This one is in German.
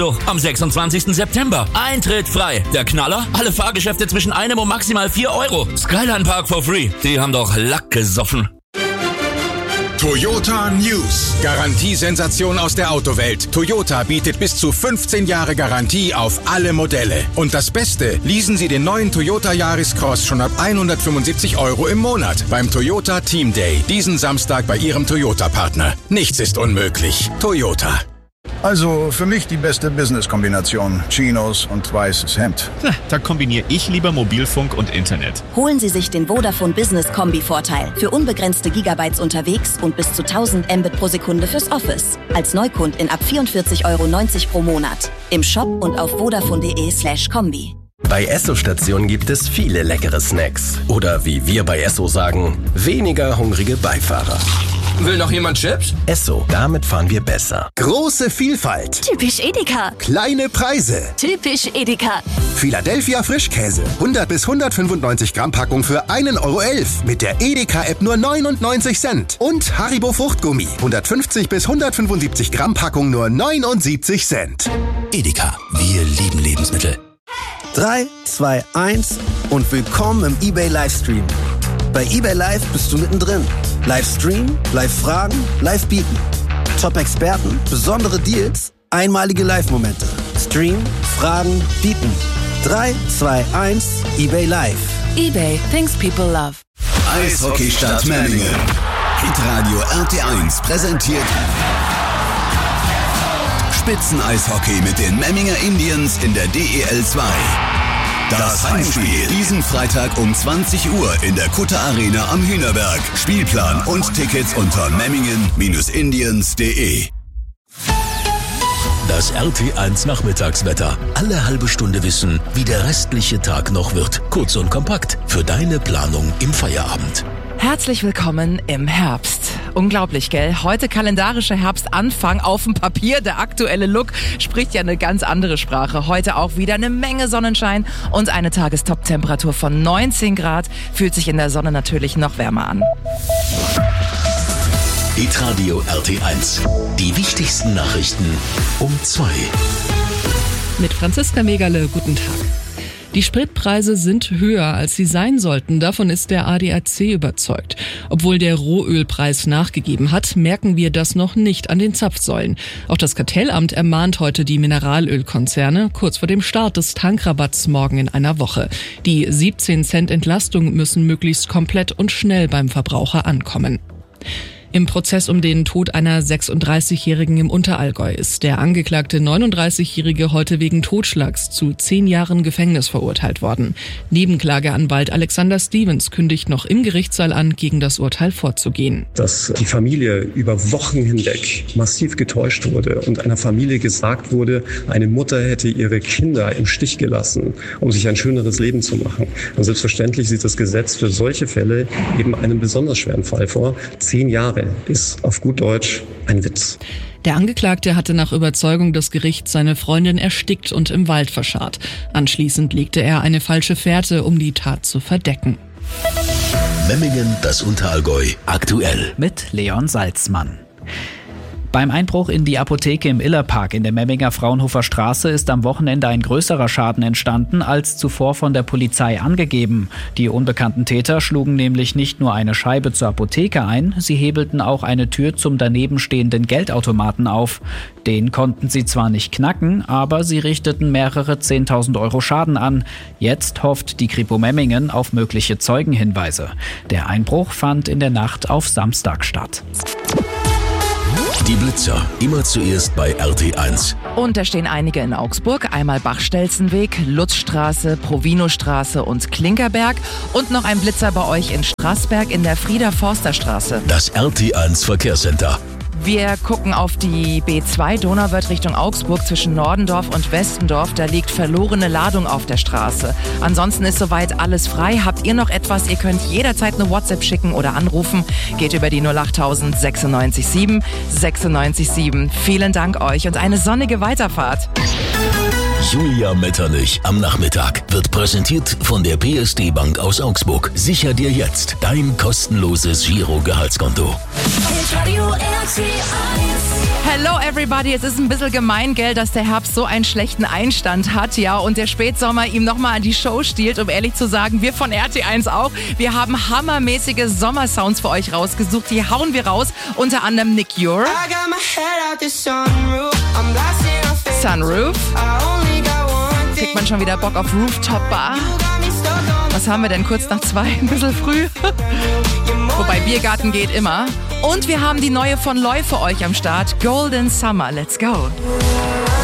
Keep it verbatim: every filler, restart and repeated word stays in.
am sechsundzwanzigsten September. Eintritt frei. Der Knaller? Alle Fahrgeschäfte zwischen einem und maximal vier Euro. Skyline Park for free. Die haben doch Lack gesoffen. Toyota News. Garantiesensation aus der Autowelt. Toyota bietet bis zu fünfzehn Jahre Garantie auf alle Modelle. Und das Beste, leasen Sie den neuen Toyota Yaris Cross schon ab hundertfünfundsiebzig Euro im Monat beim Toyota Team Day. Diesen Samstag bei Ihrem Toyota-Partner. Nichts ist unmöglich. Toyota. Also für mich die beste Business-Kombination. Chinos und weißes Hemd. Na, da kombiniere ich lieber Mobilfunk und Internet. Holen Sie sich den Vodafone Business Kombi-Vorteil. Für unbegrenzte Gigabytes unterwegs und bis zu tausend Mbit pro Sekunde fürs Office. Als Neukundin ab vierundvierzig Euro neunzig pro Monat. Im Shop und auf vodafone.de slash Kombi. Bei Esso-Stationen gibt es viele leckere Snacks. Oder wie wir bei Esso sagen, weniger hungrige Beifahrer. Will noch jemand Chips? Esso, damit fahren wir besser. Große Vielfalt. Typisch Edeka. Kleine Preise. Typisch Edeka. Philadelphia Frischkäse. hundert bis hundertfünfundneunzig Gramm Packung für ein Euro elf. Mit der Edeka-App nur neunundneunzig Cent. Und Haribo Fruchtgummi. hundertfünfzig bis hundertfünfundsiebzig Gramm Packung nur neunundsiebzig Cent. Edeka. Wir lieben Lebensmittel. drei, zwei, eins und willkommen im eBay Livestream. Bei eBay Live bist du mittendrin. Livestream, Live-Fragen, Live-Bieten. Top-Experten, besondere Deals, einmalige Live-Momente. Stream, Fragen, Bieten. drei, zwei, eins, eBay Live. eBay, things people love. Eishockeystadt Memmingen. Hitradio R T eins präsentiert Spitzeneishockey mit den Memminger Indians in der D E L zwei. Das Heimspiel diesen Freitag um zwanzig Uhr in der Kutter Arena am Hühnerberg. Spielplan und Tickets unter memmingen Bindestrich indians punkt de. Das R T eins Nachmittagswetter. Alle halbe Stunde wissen, wie der restliche Tag noch wird. Kurz und kompakt für deine Planung im Feierabend. Herzlich willkommen im Herbst. Unglaublich, gell? Heute kalendarischer Herbstanfang auf dem Papier. Der aktuelle Look spricht ja eine ganz andere Sprache. Heute auch wieder eine Menge Sonnenschein und eine Tagestop-Temperatur von neunzehn Grad. Fühlt sich in der Sonne natürlich noch wärmer an. Hitradio R T eins. Die wichtigsten Nachrichten um zwei. Mit Franziska Megerle, guten Tag. Die Spritpreise sind höher, als sie sein sollten. Davon ist der A D A C überzeugt. Obwohl der Rohölpreis nachgegeben hat, merken wir das noch nicht an den Zapfsäulen. Auch das Kartellamt ermahnt heute die Mineralölkonzerne kurz vor dem Start des Tankrabatts morgen in einer Woche. Die siebzehn Cent Entlastung müssen möglichst komplett und schnell beim Verbraucher ankommen. Im Prozess um den Tod einer sechsunddreißigjährigen im Unterallgäu ist der angeklagte neununddreißigjährige heute wegen Totschlags zu zehn Jahren Gefängnis verurteilt worden. Nebenklageanwalt Alexander Stevens kündigt noch im Gerichtssaal an, gegen das Urteil vorzugehen. Dass die Familie über Wochen hinweg massiv getäuscht wurde und einer Familie gesagt wurde, eine Mutter hätte ihre Kinder im Stich gelassen, um sich ein schöneres Leben zu machen. Und selbstverständlich sieht das Gesetz für solche Fälle eben einen besonders schweren Fall vor. Zehn Jahre ist auf gut Deutsch ein Witz. Der Angeklagte hatte nach Überzeugung des Gerichts seine Freundin erstickt und im Wald verscharrt. Anschließend legte er eine falsche Fährte, um die Tat zu verdecken. Memmingen, das Unterallgäu, aktuell. Mit Leon Salzmann. Beim Einbruch in die Apotheke im Illerpark in der Memminger Fraunhofer Straße ist am Wochenende ein größerer Schaden entstanden, als zuvor von der Polizei angegeben. Die unbekannten Täter schlugen nämlich nicht nur eine Scheibe zur Apotheke ein, sie hebelten auch eine Tür zum daneben stehenden Geldautomaten auf. Den konnten sie zwar nicht knacken, aber sie richteten mehrere zehntausend Euro Schaden an. Jetzt hofft die Kripo Memmingen auf mögliche Zeugenhinweise. Der Einbruch fand in der Nacht auf Samstag statt. Die Blitzer, immer zuerst bei R T eins. Und da stehen einige in Augsburg. Einmal Bachstelzenweg, Lutzstraße, Provinostraße und Klinkerberg. Und noch ein Blitzer bei euch in Straßberg in der Frieder-Forster-Straße. Das R T eins Verkehrscenter. Wir gucken auf die B zwei Donauwörth Richtung Augsburg zwischen Nordendorf und Westendorf. Da liegt verlorene Ladung auf der Straße. Ansonsten ist soweit alles frei. Habt ihr noch etwas? Ihr könnt jederzeit eine WhatsApp schicken oder anrufen. Geht über die null acht null null sechs sieben sechs sieben sechs sieben. Vielen Dank euch und eine sonnige Weiterfahrt. Julia Metternich am Nachmittag wird präsentiert von der P S D Bank aus Augsburg. Sicher dir jetzt dein kostenloses Giro-Gehaltskonto. Hello everybody, es ist ein bisschen gemein, gell, dass der Herbst so einen schlechten Einstand hat, ja, und der Spätsommer ihm nochmal an die Show stiehlt, um ehrlich zu sagen, wir von R T eins auch. Wir haben hammermäßige Sommersounds für euch rausgesucht, die hauen wir raus, unter anderem Nick Ure, Sunroof, kriegt man schon wieder Bock auf Rooftop Bar. Was haben wir denn kurz nach zwei? Ein bisschen früh. Wobei Biergarten geht immer. Und wir haben die neue von Loy für euch am Start. Golden Summer. Let's go.